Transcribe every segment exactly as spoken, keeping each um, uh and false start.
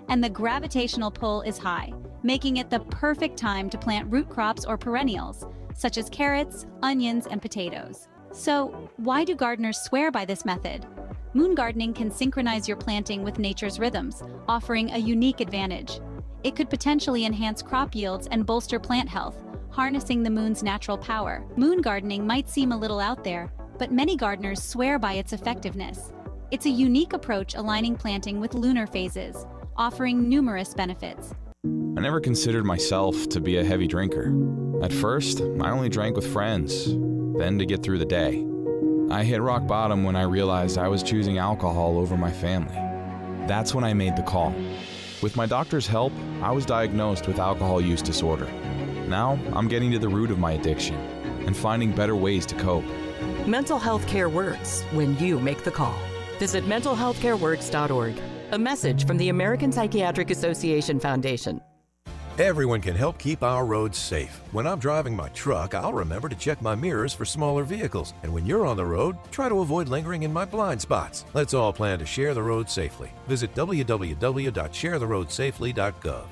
and the gravitational pull is high, making it the perfect time to plant root crops or perennials, such as carrots, onions, and potatoes. So, why do gardeners swear by this method? Moon gardening can synchronize your planting with nature's rhythms, offering a unique advantage. It could potentially enhance crop yields and bolster plant health, harnessing the moon's natural power. Moon gardening might seem a little out there, but many gardeners swear by its effectiveness. It's a unique approach aligning planting with lunar phases, offering numerous benefits. I never considered myself to be a heavy drinker. At first, I only drank with friends, then to get through the day. I hit rock bottom when I realized I was choosing alcohol over my family. That's when I made the call. With my doctor's help, I was diagnosed with alcohol use disorder. Now, I'm getting to the root of my addiction and finding better ways to cope. Mental health care works when you make the call. Visit mental health care works dot org. A message from the American Psychiatric Association Foundation. Everyone can help keep our roads safe. When I'm driving my truck, I'll remember to check my mirrors for smaller vehicles. And when you're on the road, try to avoid lingering in my blind spots. Let's all plan to share the road safely. Visit w w w dot share the road safely dot gov.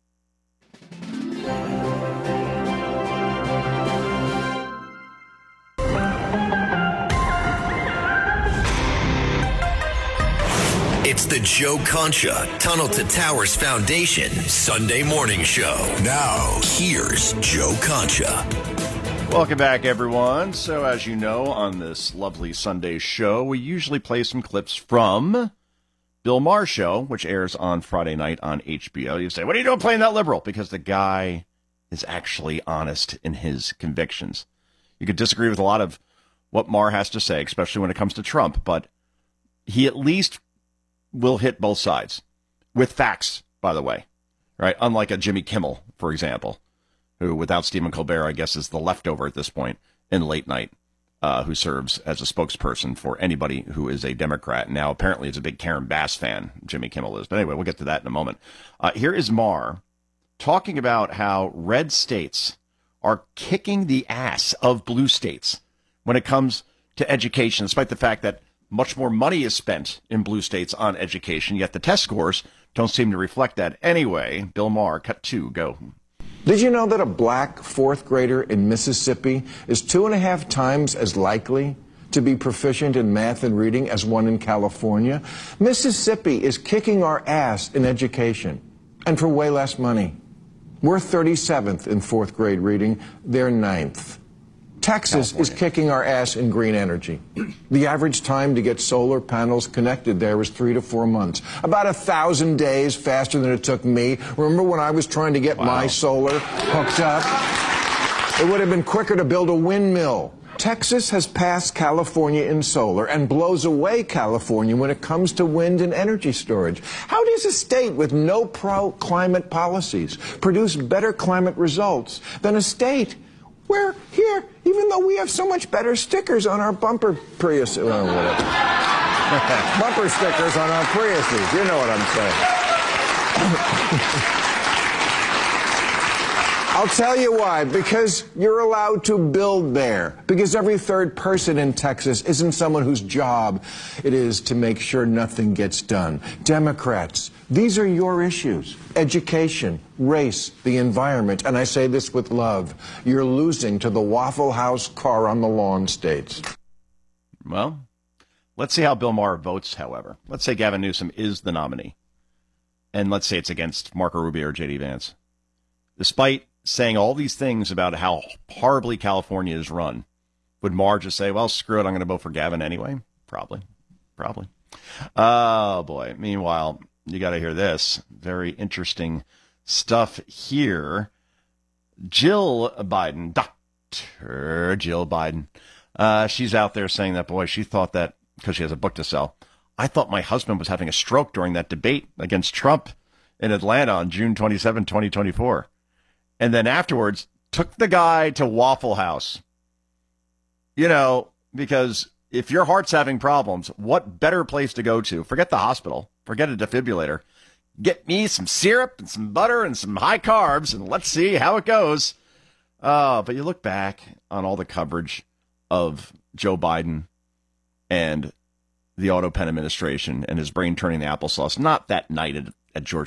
It's the Joe Concha Tunnel to Towers Foundation Sunday Morning Show. Now, here's Joe Concha. Welcome back, everyone. So, as you know, on this lovely Sunday show, we usually play some clips from Bill Maher's show, which airs on Friday night on H B O. You say, what are you doing playing that liberal? Because the guy is actually honest in his convictions. You could disagree with a lot of what Maher has to say, especially when it comes to Trump, but he at least will hit both sides with facts, by the way, right? Unlike a Jimmy Kimmel, for example, who, without Stephen Colbert, I guess is the leftover at this point in late night, uh, who serves as a spokesperson for anybody who is a Democrat. Now, apparently, is a big Karen Bass fan, Jimmy Kimmel is. But anyway, we'll get to that in a moment. Uh, here is Maher talking about how red states are kicking the ass of blue states when it comes to education, despite the fact that much more money is spent in blue states on education, yet the test scores don't seem to reflect that. Anyway, Bill Maher, cut two, go. Did you know that a black fourth grader in Mississippi is two and a half times as likely to be proficient in math and reading as one in California? Mississippi is kicking our ass in education, and for way less money. We're thirty-seventh in fourth grade reading, they're ninth. Texas California is kicking our ass in green energy. The average time to get solar panels connected there was three to four months. About a thousand days faster than it took me. Remember when I was trying to get wow. my solar hooked up? It would have been quicker to build a windmill. Texas has passed California in solar and blows away California when it comes to wind and energy storage. How does a state with no pro-climate policies produce better climate results than a state where here, even though we have so much better stickers on our bumper Prius, uh, bumper stickers on our Priuses, you know what I'm saying. I'll tell you why. Because you're allowed to build there. Because every third person in Texas isn't someone whose job it is to make sure nothing gets done. Democrats, these are your issues. Education, race, the environment. And I say this with love. You're losing to the Waffle House car on the lawn states. Well, let's see how Bill Maher votes, however. Let's say Gavin Newsom is the nominee. And let's say it's against Marco Rubio or J D Vance. Despite saying all these things about how horribly California is run, would Maher just say, well, screw it, I'm going to vote for Gavin anyway? Probably. Probably. Oh, boy. Meanwhile, you got to hear this. Very interesting stuff here. Jill Biden, Doctor Jill Biden, uh, she's out there saying that, boy, she thought that because she has a book to sell. I thought my husband was having a stroke during that debate against Trump in Atlanta on June twenty-seventh, twenty twenty-four. And then afterwards took the guy to Waffle House. You know, because if your heart's having problems, what better place to go to? Forget the hospital. Forget a defibrillator. Get me some syrup and some butter and some high carbs, and let's see how it goes. Uh, but you look back on all the coverage of Joe Biden and the Auto Pen administration and his brain turning the applesauce. Not that night at, at George